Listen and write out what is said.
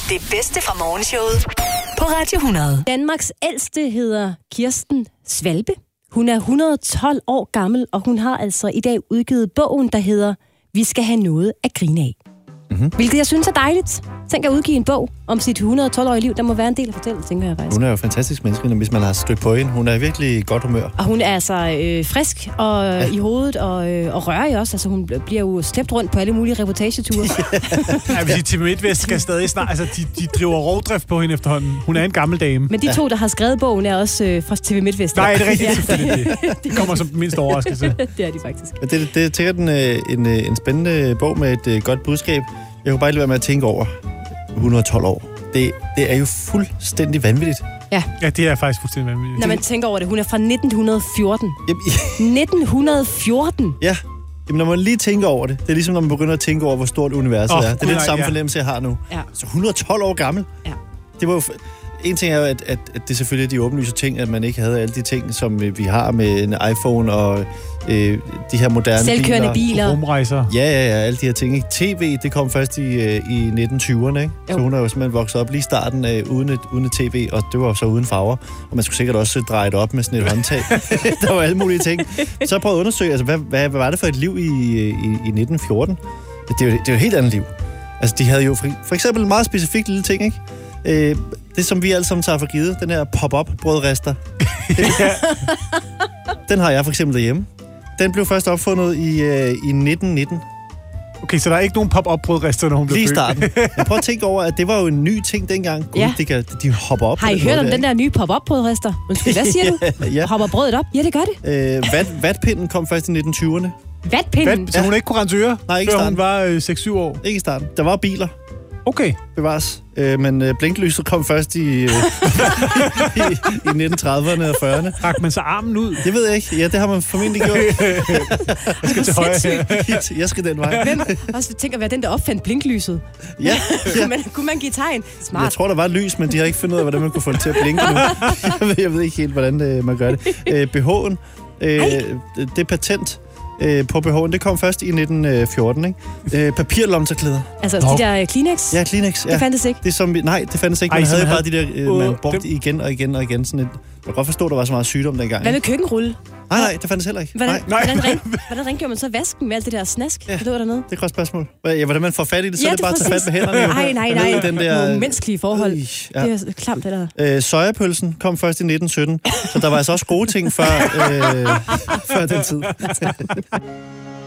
Det bedste fra morgenshowet på Radio 100. Danmarks ældste hedder Kirsten Svalbe. Hun er 112 år gammel, og hun har altså i dag udgivet bogen, der hedder Vi skal have noget at grine af. Mm-hmm. Hvilket jeg synes er dejligt. Tænk at udgive en bog om sit 112-årige liv. Der må være en del at fortælle, tænker jeg faktisk. Hun er jo fantastisk menneske, hvis man har stødt på hende. Hun er virkelig i godt humør. Og hun er altså frisk og i hovedet og rørig også. Altså hun bliver jo slæbt rundt på alle mulige reportageture. Jeg vil sige, TV MidtVest skal stadig snart... Altså, de driver rovdrift på hende efterhånden. Hun er en gammel dame. Men de to, der har skrevet bogen, er også fra TV MidtVest. Nej, det er rigtigt. De kommer som mindst overraskelse. Det er de faktisk. Men det er sikkert en spændende bog med et godt budskab. Jeg kunne bare ikke lade være med at tænke over 112 år. Det er jo fuldstændig vanvittigt. Ja, det er faktisk fuldstændig vanvittigt. Når man tænker over det, hun er fra 1914. 1914? Ja, jamen når man lige tænker over det. Det er ligesom, når man begynder at tænke over, hvor stort universet er. Det er den samme fornemmelse, jeg har nu. Ja. Så 112 år gammel. Ja. Det var jo... En ting er jo, at det selvfølgelig er de åbenlyse ting, at man ikke havde alle de ting, som vi har med en iPhone og de her moderne selvkørende biler. Rumrejser. Ja, alle de her ting. Ikke? TV, det kom først i 1920'erne, ikke? Så hun er jo simpelthen vokset op lige i starten uden et tv, og det var så uden farver. Og man skulle sikkert også dreje det op med sådan et håndtag. Der var alle mulige ting. Så prøvede at undersøge, altså, hvad var det for et liv i 1914? Det er jo et helt andet liv. Altså, de havde jo for eksempel en meget specifik lille ting, ikke? Det, som vi alle sammen tager for givet, den her pop-up brødrester. Den har jeg for eksempel derhjemme. Den blev først opfundet i 1919. Okay, så der er ikke nogen pop-up brødrester, når hun blev født? Lige i starten. Jeg prøver at tænke over, at det var jo en ny ting dengang. Ja. De hopper op. Har I hørt om den der nye pop-up brødrester? Undskyld, hvad siger du? Ja. Hopper brødet op? Ja, det gør det. Vatpinden kom først i 1920'erne. Vatpinden? Så hun ikke kunne rense ører? Nej, ikke i starten. Hun var 6-7 år? Ikke i starten. Der var biler. Okay. Bevares. Men blinklyset kom først i 1930'erne og 40'erne. Trak man så armen ud? Det ved jeg ikke. Ja, det har man formentlig gjort. Jeg skal til højre. Jeg skal den vej. Hvem også tænker at være den, der opfandt blinklyset? Ja. Kunne man give tegn? Smart. Jeg tror, der var lys, men de har ikke fundet ud af, hvordan man kunne få det til at blinke nu. Jeg ved ikke helt, hvordan man gør det. BH'en, det patent på BH'en, det kom først i 1914, ikke? Papirlomterklæder. Altså de der Kleenex? Ja, Kleenex. Ja. Det fandtes ikke? Nej, det fandtes ikke. Man havde bare de der, man brugte igen og igen og igen. Sådan et, jeg kan godt forstå, at der var så meget sygdom dengang. Hvad med køkkenrulle? Nej, det fandtes heller ikke. Hvordan rengjorde man så vasken med alt det der snask? Ja, det var dernede? Det er et godt spørgsmål. Ja, hvordan man får fat i det, så er det bare at tage fat med hænderne. Nej. Den der, nogle menneskelige forhold. Ja. Det er klamt, det der. Sojapølsen kom først i 1917, så der var altså også gode ting før den tid.